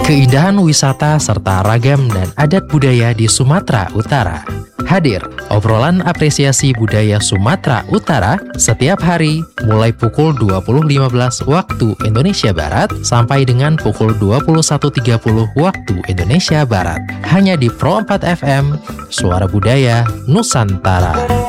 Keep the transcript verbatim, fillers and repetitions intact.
keindahan wisata serta ragam dan adat budaya di Sumatera Utara. Hadir obrolan apresiasi budaya Sumatera Utara setiap hari mulai pukul dua puluh lima belas waktu Indonesia Barat sampai dengan pukul dua puluh satu tiga puluh waktu Indonesia Barat. Hanya di Pro empat F M, Suara Budaya Nusantara.